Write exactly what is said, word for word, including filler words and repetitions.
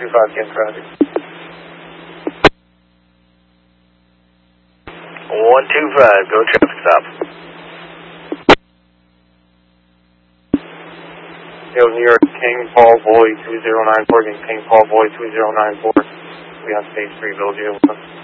two five, again traffic. one two five, go traffic stop. Yo, New York, King Paul Boy two zero nine four, again, King Paul Boy two zero nine four. We on stage three, Village.